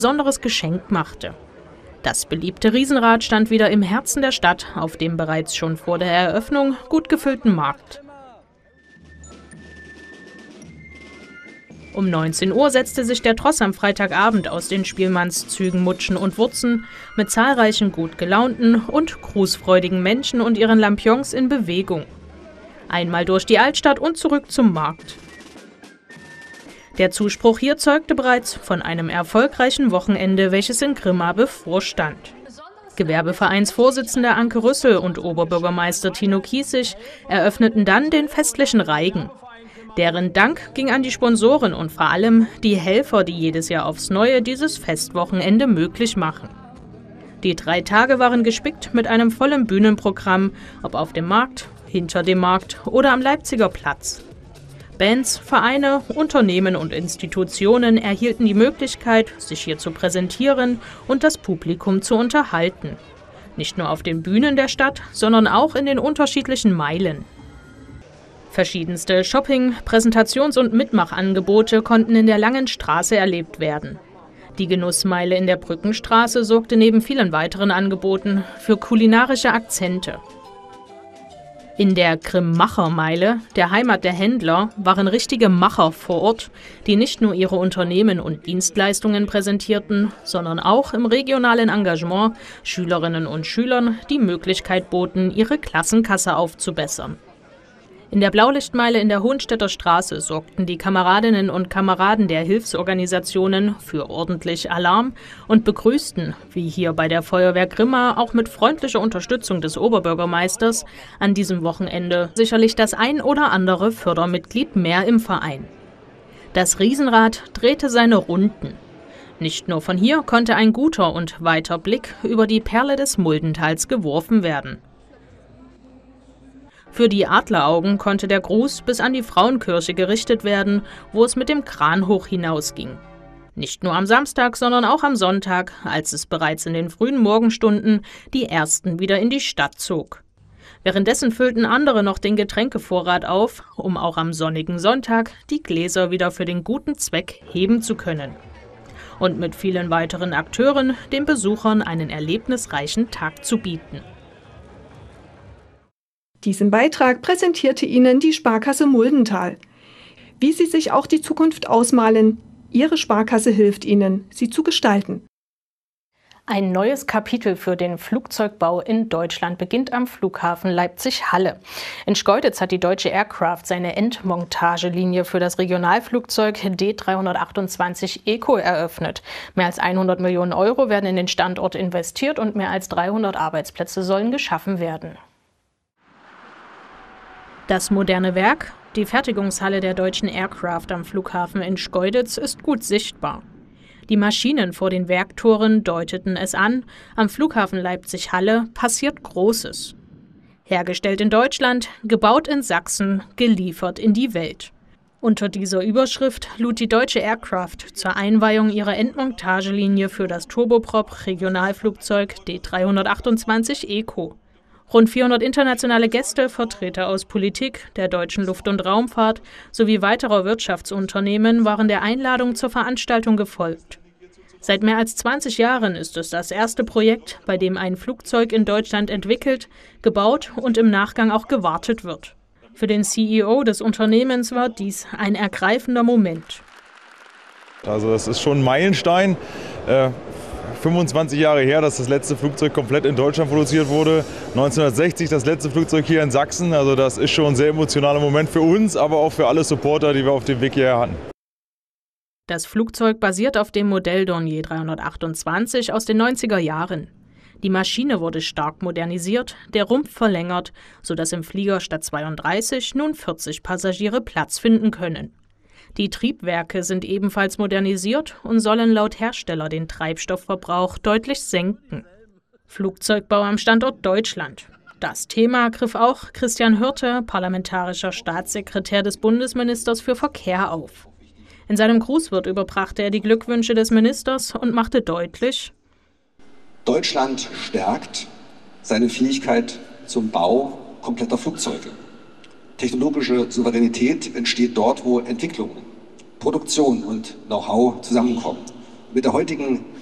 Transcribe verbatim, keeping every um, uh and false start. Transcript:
besonderes Geschenk machte. Das beliebte Riesenrad stand wieder im Herzen der Stadt, auf dem bereits schon vor der Eröffnung gut gefüllten Markt. Um neunzehn Uhr setzte sich der Tross am Freitagabend aus den Spielmannszügen Mutschen und Wurzen mit zahlreichen gut gelaunten und grußfreudigen Menschen und ihren Lampions in Bewegung. Einmal durch die Altstadt und zurück zum Markt. Der Zuspruch hier zeugte bereits von einem erfolgreichen Wochenende, welches in Grimma bevorstand. Gewerbevereinsvorsitzender Anke Rüssel und Oberbürgermeister Tino Kiesig eröffneten dann den festlichen Reigen. Deren Dank ging an die Sponsoren und vor allem die Helfer, die jedes Jahr aufs Neue dieses Festwochenende möglich machen. Die drei Tage waren gespickt mit einem vollen Bühnenprogramm, ob auf dem Markt, hinter dem Markt oder am Leipziger Platz. Bands, Vereine, Unternehmen und Institutionen erhielten die Möglichkeit, sich hier zu präsentieren und das Publikum zu unterhalten. Nicht nur auf den Bühnen der Stadt, sondern auch in den unterschiedlichen Meilen. Verschiedenste Shopping-, Präsentations- und Mitmachangebote konnten in der Langen Straße erlebt werden. Die Genussmeile in der Brückenstraße sorgte neben vielen weiteren Angeboten für kulinarische Akzente. In der Grimm-Macher-Meile, der Heimat der Händler, waren richtige Macher vor Ort, die nicht nur ihre Unternehmen und Dienstleistungen präsentierten, sondern auch im regionalen Engagement Schülerinnen und Schülern die Möglichkeit boten, ihre Klassenkasse aufzubessern. In der Blaulichtmeile in der Hohenstädter Straße sorgten die Kameradinnen und Kameraden der Hilfsorganisationen für ordentlich Alarm und begrüßten, wie hier bei der Feuerwehr Grimma, auch mit freundlicher Unterstützung des Oberbürgermeisters, an diesem Wochenende sicherlich das ein oder andere Fördermitglied mehr im Verein. Das Riesenrad drehte seine Runden. Nicht nur von hier konnte ein guter und weiter Blick über die Perle des Muldentals geworfen werden. Für die Adleraugen konnte der Gruß bis an die Frauenkirche gerichtet werden, wo es mit dem Kran hoch hinausging. Nicht nur am Samstag, sondern auch am Sonntag, als es bereits in den frühen Morgenstunden die ersten wieder in die Stadt zog. Währenddessen füllten andere noch den Getränkevorrat auf, um auch am sonnigen Sonntag die Gläser wieder für den guten Zweck heben zu können. Und mit vielen weiteren Akteuren den Besuchern einen erlebnisreichen Tag zu bieten. Diesen Beitrag präsentierte Ihnen die Sparkasse Muldental. Wie Sie sich auch die Zukunft ausmalen, Ihre Sparkasse hilft Ihnen, sie zu gestalten. Ein neues Kapitel für den Flugzeugbau in Deutschland beginnt am Flughafen Leipzig-Halle. In Schkeuditz hat die Deutsche Aircraft seine Endmontagelinie für das Regionalflugzeug D dreihundertachtundzwanzig Eco eröffnet. Mehr als hundert Millionen Euro werden in den Standort investiert und mehr als dreihundert Arbeitsplätze sollen geschaffen werden. Das moderne Werk, die Fertigungshalle der Deutschen Aircraft am Flughafen in Schkeuditz, ist gut sichtbar. Die Maschinen vor den Werktoren deuteten es an, am Flughafen Leipzig-Halle passiert Großes. Hergestellt in Deutschland, gebaut in Sachsen, geliefert in die Welt. Unter dieser Überschrift lud die Deutsche Aircraft zur Einweihung ihrer Endmontagelinie für das Turboprop-Regionalflugzeug D dreihundertachtundzwanzig Eco. Rund vierhundert internationale Gäste, Vertreter aus Politik, der deutschen Luft- und Raumfahrt sowie weiterer Wirtschaftsunternehmen waren der Einladung zur Veranstaltung gefolgt. Seit mehr als zwanzig Jahren ist es das erste Projekt, bei dem ein Flugzeug in Deutschland entwickelt, gebaut und im Nachgang auch gewartet wird. Für den C E O des Unternehmens war dies ein ergreifender Moment. Also das ist schon ein Meilenstein. Äh fünfundzwanzig Jahre her, dass das letzte Flugzeug komplett in Deutschland produziert wurde. neunzehnhundertsechzig das letzte Flugzeug hier in Sachsen. Also das ist schon ein sehr emotionaler Moment für uns, aber auch für alle Supporter, die wir auf dem Weg hierher hatten. Das Flugzeug basiert auf dem Modell Dornier dreihundertachtundzwanzig aus den neunziger Jahren. Die Maschine wurde stark modernisiert, der Rumpf verlängert, sodass im Flieger statt zweiunddreißig nun vierzig Passagiere Platz finden können. Die Triebwerke sind ebenfalls modernisiert und sollen laut Hersteller den Treibstoffverbrauch deutlich senken. Flugzeugbau am Standort Deutschland. Das Thema griff auch Christian Hürte, parlamentarischer Staatssekretär des Bundesministers für Verkehr, auf. In seinem Grußwort überbrachte er die Glückwünsche des Ministers und machte deutlich: Deutschland stärkt seine Fähigkeit zum Bau kompletter Flugzeuge. Technologische Souveränität entsteht dort, wo Entwicklung, Produktion und Know-how zusammenkommen. mit der heutigen